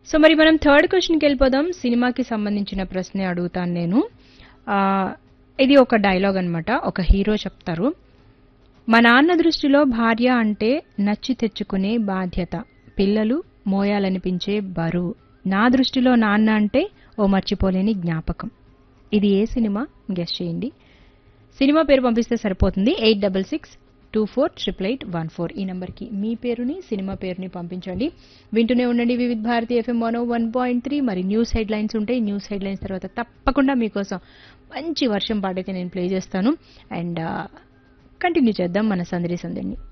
So మరి మనం third క్వశ్చన్కి వెళ్ళిపోదాం. సినిమాకి సంబంధించిన ప్రశ్నే అడుగుతాను నేను. ఆ, ఇది ఒక డైలాగ్ అన్నమాట. ఒక హీరో చెప్తారు, మా నాన్న దృష్టిలో భార్య అంటే నచ్చి తెచ్చుకునే బాధ్యత, పిల్లలు మోయాలనిపించే బరువు. నా దృష్టిలో నాన్న అంటే ఓ మర్చిపోలేని జ్ఞాపకం. ఇది ఏ సినిమా? గెస్ చేయండి. సినిమా పేరు పంపిస్తే సరిపోతుంది. 8662488814 ఈ నంబర్కి మీ పేరుని, సినిమా పేరుని పంపించండి. వింటూనే ఉండండి వివిధ్ భారతి FM 101.3. మరి న్యూస్ హెడ్లైన్స్ ఉంటాయి. న్యూస్ హెడ్లైన్స్ తర్వాత తప్పకుండా మీకోసం మంచి వర్షం పాటైతే నేను ప్లే చేస్తాను. అండ్ కంటిన్యూ చేద్దాం మన సందడి సందడిని.